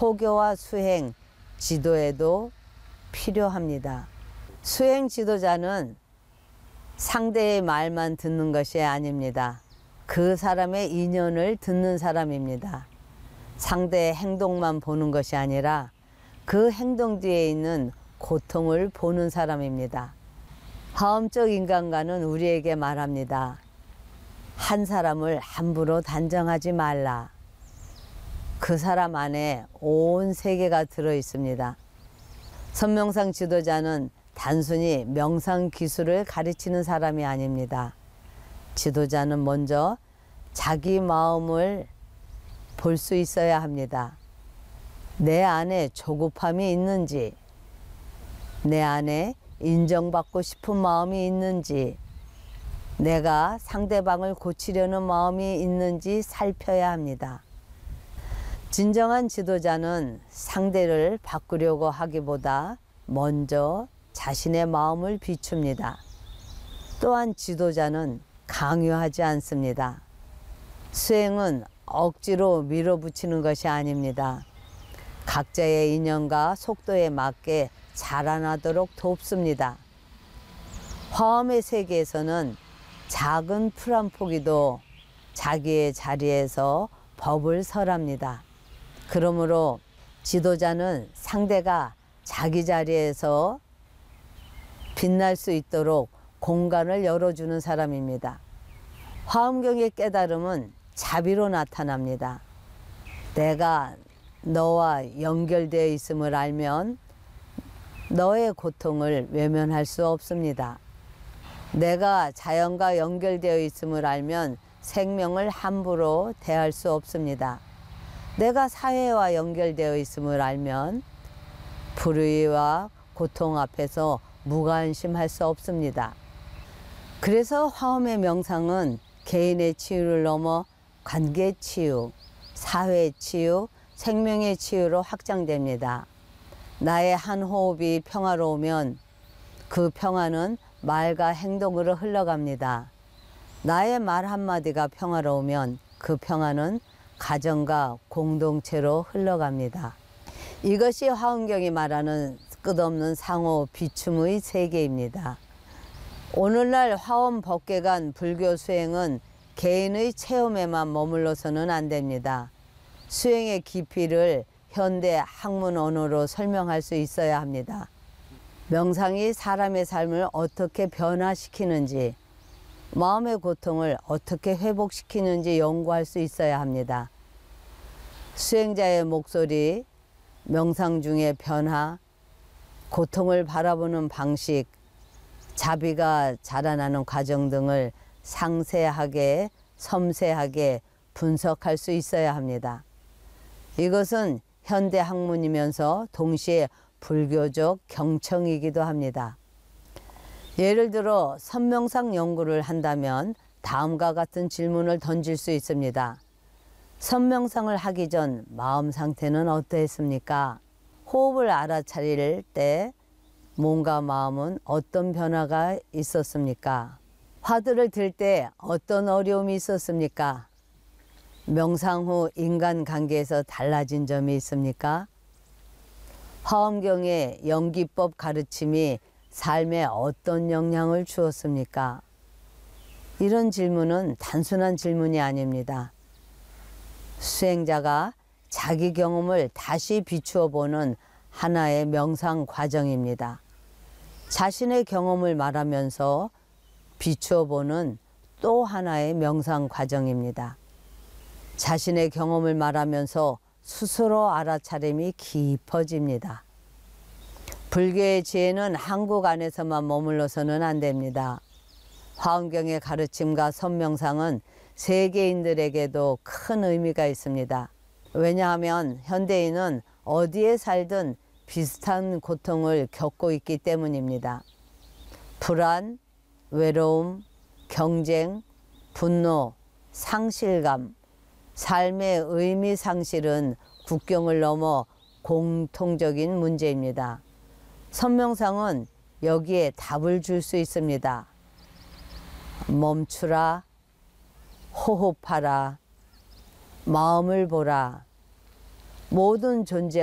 포교와 수행, 지도에도 필요합니다. 수행 지도자는 상대의 말만 듣는 것이 아닙니다. 그 사람의 인연을 듣는 사람입니다. 상대의 행동만 보는 것이 아니라 그 행동 뒤에 있는 고통을 보는 사람입니다. 화엄적 인간관은 우리에게 말합니다. 한 사람을 함부로 단정하지 말라. 그 사람 안에 온 세계가 들어 있습니다. 선명상 지도자는 단순히 명상 기술을 가르치는 사람이 아닙니다. 지도자는 먼저 자기 마음을 볼 수 있어야 합니다. 내 안에 조급함이 있는지, 내 안에 인정받고 싶은 마음이 있는지, 내가 상대방을 고치려는 마음이 있는지 살펴야 합니다. 진정한 지도자는 상대를 바꾸려고 하기보다 먼저 자신의 마음을 비춥니다. 또한 지도자는 강요하지 않습니다. 수행은 억지로 밀어붙이는 것이 아닙니다. 각자의 인연과 속도에 맞게 자라나도록 돕습니다. 화엄의 세계에서는 작은 풀 한 포기도 자기의 자리에서 법을 설합니다. 그러므로 지도자는 상대가 자기 자리에서 빛날 수 있도록 공간을 열어주는 사람입니다. 화엄경의 깨달음은 자비로 나타납니다. 내가 너와 연결되어 있음을 알면 너의 고통을 외면할 수 없습니다. 내가 자연과 연결되어 있음을 알면 생명을 함부로 대할 수 없습니다. 내가 사회와 연결되어 있음을 알면 불의와 고통 앞에서 무관심할 수 없습니다. 그래서 화엄의 명상은 개인의 치유를 넘어 관계 치유, 사회 치유, 생명의 치유로 확장됩니다. 나의 한 호흡이 평화로우면 그 평화는 말과 행동으로 흘러갑니다. 나의 말 한마디가 평화로우면 그 평화는 가정과 공동체로 흘러갑니다. 이것이 화엄경이 말하는 끝없는 상호 비춤의 세계입니다. 오늘날 화엄 법계관 불교 수행은 개인의 체험에만 머물러서는 안 됩니다. 수행의 깊이를 현대 학문 언어로 설명할 수 있어야 합니다. 명상이 사람의 삶을 어떻게 변화시키는지, 마음의 고통을 어떻게 회복시키는지 연구할 수 있어야 합니다. 수행자의 목소리, 명상 중의 변화, 고통을 바라보는 방식, 자비가 자라나는 과정 등을 상세하게, 섬세하게 분석할 수 있어야 합니다. 이것은 현대 학문이면서 동시에 불교적 경청이기도 합니다. 예를 들어 선명상 연구를 한다면 다음과 같은 질문을 던질 수 있습니다. 선명상을 하기 전 마음 상태는 어떠했습니까? 호흡을 알아차릴 때 몸과 마음은 어떤 변화가 있었습니까? 화두를 들 때 어떤 어려움이 있었습니까? 명상 후 인간관계에서 달라진 점이 있습니까? 화엄경의 연기법 가르침이 삶에 어떤 영향을 주었습니까? 이런 질문은 단순한 질문이 아닙니다. 수행자가 자기 경험을 다시 비추어 보는 하나의 명상 과정입니다. 자신의 경험을 말하면서 비추어 보는 또 하나의 명상 과정입니다. 자신의 경험을 말하면서 스스로 알아차림이 깊어집니다. 불교의 지혜는 한국 안에서만 머물러서는 안 됩니다. 화엄경의 가르침과 선명상은 세계인들에게도 큰 의미가 있습니다. 왜냐하면 현대인은 어디에 살든 비슷한 고통을 겪고 있기 때문입니다. 불안, 외로움, 경쟁, 분노, 상실감, 삶의 의미 상실은 국경을 넘어 공통적인 문제입니다. 선명상은 여기에 답을 줄 수 있습니다. 멈추라, 호흡하라, 마음을 보라. 모든 존재